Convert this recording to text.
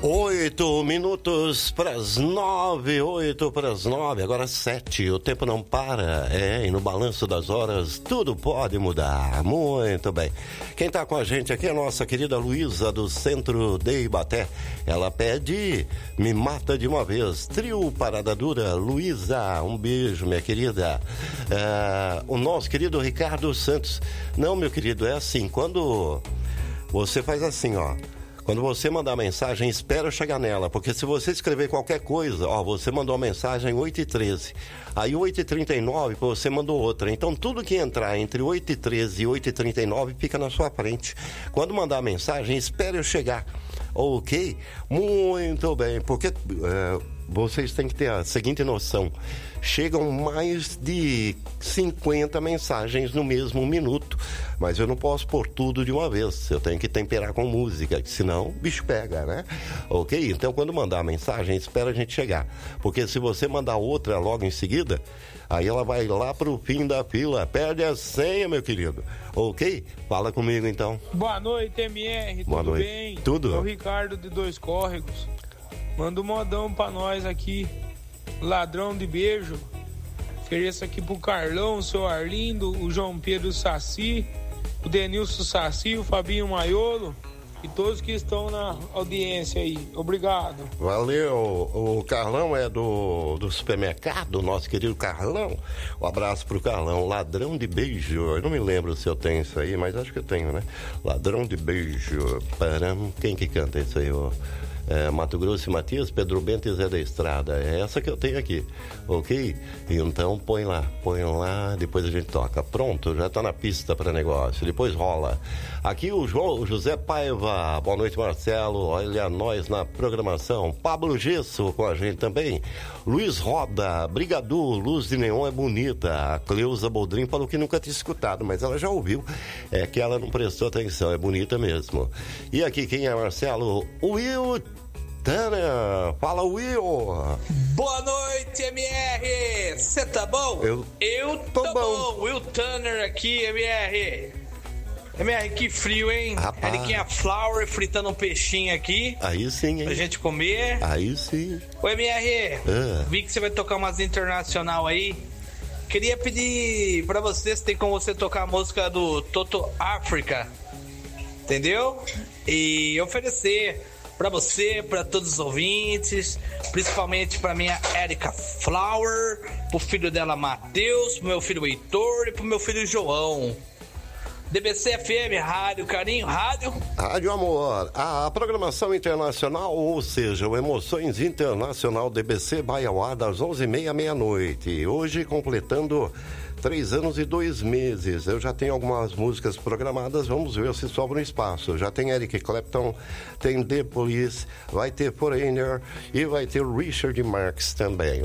8 para as 9, 8 para as 9, agora 7, o tempo não para, e no balanço das horas tudo pode mudar, muito bem. Quem está com a gente aqui é a nossa querida Luísa do Centro de Ibaté, ela pede Me Mata de Uma Vez, trio Parada Dura. Luísa, um beijo, minha querida. O nosso querido Ricardo Santos, não, meu querido, é assim, quando você faz assim, ó, quando você mandar mensagem, espera eu chegar nela, porque se você escrever qualquer coisa, ó, você mandou uma mensagem 8h13, aí 8h39 você mandou outra, então tudo que entrar entre 8h13 e 8h39 fica na sua frente. Quando mandar mensagem, espera eu chegar, ok? Muito bem, porque vocês têm que ter a seguinte noção, chegam mais de 50 mensagens no mesmo minuto, mas eu não posso pôr tudo de uma vez, eu tenho que temperar com música, senão o bicho pega, né? Ok? Então quando mandar a mensagem, espera a gente chegar, porque se você mandar outra logo em seguida, aí ela vai lá pro fim da fila, perde a senha, meu querido, ok? Fala comigo então. Boa noite, MR, Boa tudo noite. bem? Tudo? É o Ricardo de Dois Córregos. Manda um modão pra nós aqui, ladrão de beijo. Ofereço aqui pro Carlão, o seu Arlindo, o João Pedro Saci, o Denilson Saci, o Fabinho Maiolo e todos que estão na audiência aí. Obrigado. Valeu, o Carlão é do supermercado, nosso querido Carlão. Um abraço pro Carlão, ladrão de beijo. Eu não me lembro se eu tenho isso aí, mas acho que eu tenho, né? Ladrão de beijo. Param. Quem que canta isso aí, ó? Mato Grosso e Matias, Pedro Bento e Zé da Estrada. É essa que eu tenho aqui, ok? Então põe lá, depois a gente toca. Pronto, já tá na pista para negócio, depois rola. Aqui o José Paiva, boa noite, Marcelo, olha nós na programação. Pablo Gesso com a gente também. Luiz Roda, Brigadu, Luz de Neon é bonita. A Cleusa Boldrin falou que nunca tinha escutado, mas ela já ouviu. É que ela não prestou atenção, é bonita mesmo. E aqui quem é, Marcelo? Will Tanner, fala, Will. Boa noite, MR. Você tá bom? Eu tô bom. Will Tanner aqui, MR. MR, que frio, hein? Eriquinha Flower fritando um peixinho aqui. Aí sim, hein? Pra gente comer. Aí sim. Ô, MR, vi que você vai tocar umas internacional aí. Queria pedir pra você se tem como você tocar a música do Toto África. Entendeu? E oferecer pra você, pra todos os ouvintes, principalmente pra minha Erika Flower, pro filho dela Matheus, pro meu filho Heitor e pro meu filho João. DBC FM, Rádio Carinho, Rádio Amor, a programação internacional, ou seja, o Emoções Internacional DBC vai ao ar das 11h30 à meia-noite, hoje completando 3 anos e 2 meses. Eu já tenho algumas músicas programadas, vamos ver se sobra um espaço. Já tem Eric Clapton, tem The Police, vai ter Foreigner e vai ter Richard Marx também.